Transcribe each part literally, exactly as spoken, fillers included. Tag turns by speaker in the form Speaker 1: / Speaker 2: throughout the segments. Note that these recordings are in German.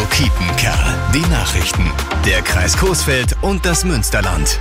Speaker 1: Kiepenkerl. Die Nachrichten. Der Kreis Coesfeld und das Münsterland.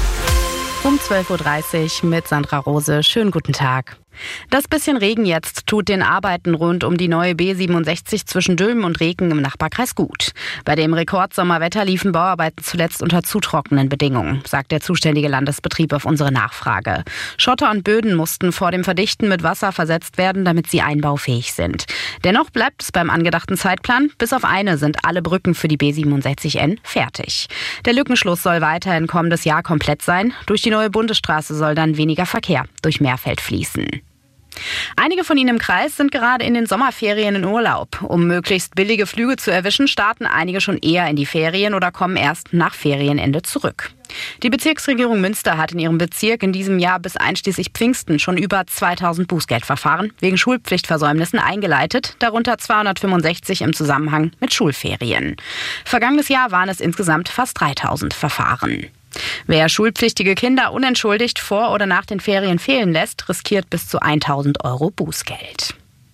Speaker 2: Um zwölf Uhr dreißig mit Sandra Rose. Schönen guten Tag. Das bisschen Regen jetzt tut den Arbeiten rund um die neue B siebenundsechzig zwischen Dülmen und Reken im Nachbarkreis gut. Bei dem Rekordsommerwetter liefen Bauarbeiten zuletzt unter zu trockenen Bedingungen, sagt der zuständige Landesbetrieb auf unsere Nachfrage. Schotter und Böden mussten vor dem Verdichten mit Wasser versetzt werden, damit sie einbaufähig sind. Dennoch bleibt es beim angedachten Zeitplan. Bis auf eine sind alle Brücken für die B siebenundsechzig N fertig. Der Lückenschluss soll weiterhin kommendes Jahr komplett sein. Durch die neue Bundesstraße soll dann weniger Verkehr durch Meerfeld fließen. Einige von Ihnen im Kreis sind gerade in den Sommerferien in Urlaub. Um möglichst billige Flüge zu erwischen, starten einige schon eher in die Ferien oder kommen erst nach Ferienende zurück. Die Bezirksregierung Münster hat in ihrem Bezirk in diesem Jahr bis einschließlich Pfingsten schon über zweitausend Bußgeldverfahren wegen Schulpflichtversäumnissen eingeleitet, darunter zweihundertfünfundsechzig im Zusammenhang mit Schulferien. Vergangenes Jahr waren es insgesamt fast dreitausend Verfahren. Wer schulpflichtige Kinder unentschuldigt vor oder nach den Ferien fehlen lässt, riskiert bis zu tausend Euro Bußgeld.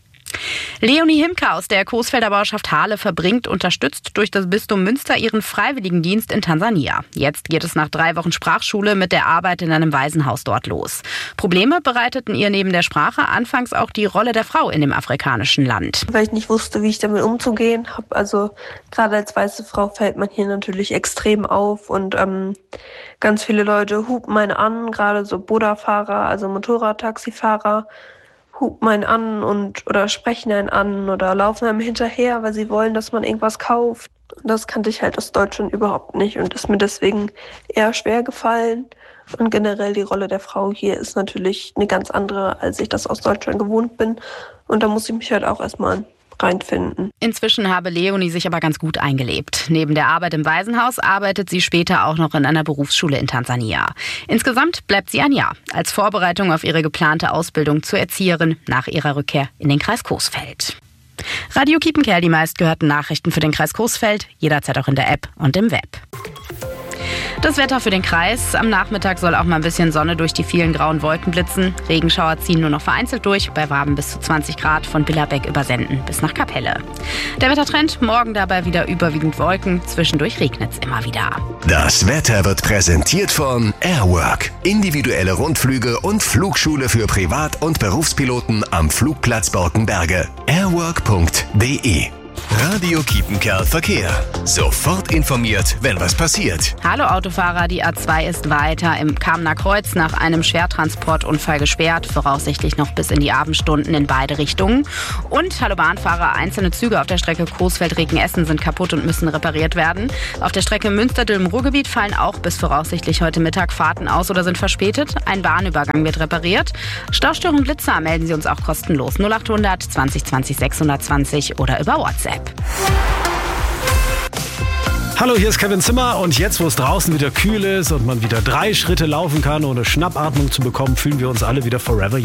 Speaker 2: Leonie Himke aus der Coesfelder Bauerschaft Hahle verbringt, unterstützt durch das Bistum Münster, ihren Freiwilligendienst in Tansania. Jetzt geht es nach drei Wochen Sprachschule mit der Arbeit in einem Waisenhaus dort los. Probleme bereiteten ihr neben der Sprache anfangs auch die Rolle der Frau in dem afrikanischen Land.
Speaker 3: Weil ich nicht wusste, wie ich damit umzugehen habe. Also gerade als weiße Frau fällt man hier natürlich extrem auf und ähm, ganz viele Leute hupen einen an, gerade so Boda-Fahrer, also Motorradtaxifahrer. hupen einen an und oder sprechen einen an oder laufen einem hinterher, weil sie wollen, dass man irgendwas kauft. Und das kannte ich halt aus Deutschland überhaupt nicht und ist mir deswegen eher schwer gefallen. Und generell die Rolle der Frau hier ist natürlich eine ganz andere, als ich das aus Deutschland gewohnt bin. Und da muss ich mich halt auch erstmal reinfinden.
Speaker 2: Inzwischen habe Leonie sich aber ganz gut eingelebt. Neben der Arbeit im Waisenhaus arbeitet sie später auch noch in einer Berufsschule in Tansania. Insgesamt bleibt sie ein Jahr als Vorbereitung auf ihre geplante Ausbildung zur Erzieherin nach ihrer Rückkehr in den Kreis Coesfeld. Radio Kiepenkerl, die meistgehörten Nachrichten für den Kreis Coesfeld, jederzeit auch in der App und im Web. Das Wetter für den Kreis. Am Nachmittag soll auch mal ein bisschen Sonne durch die vielen grauen Wolken blitzen. Regenschauer ziehen nur noch vereinzelt durch, bei Waben bis zu zwanzig Grad von Billerbeck über Senden bis nach Kapelle. Der Wettertrend, morgen dabei wieder überwiegend Wolken, zwischendurch regnet's immer wieder.
Speaker 1: Das Wetter wird präsentiert von Airwork. Individuelle Rundflüge und Flugschule für Privat- und Berufspiloten am Flugplatz Borkenberge. airwork punkt de. Radio Kiepenkerl Verkehr. Sofort informiert, wenn was passiert.
Speaker 2: Hallo Autofahrer, die A zwei ist weiter im Kamener Kreuz nach einem Schwertransportunfall gesperrt, voraussichtlich noch bis in die Abendstunden in beide Richtungen. Und hallo Bahnfahrer, einzelne Züge auf der Strecke Coesfeld-Regen-Essen sind kaputt und müssen repariert werden. Auf der Strecke Münster-Dülmen-Ruhrgebiet fallen auch bis voraussichtlich heute Mittag Fahrten aus oder sind verspätet. Ein Bahnübergang wird repariert. Staustörung Blitzer melden Sie uns auch kostenlos null achthundert zwanzig zwanzig sechshundertzwanzig oder über WhatsApp.
Speaker 4: Hallo, hier ist Kevin Zimmer und jetzt, wo es draußen wieder kühl ist und man wieder drei Schritte laufen kann, ohne Schnappatmung zu bekommen, fühlen wir uns alle wieder forever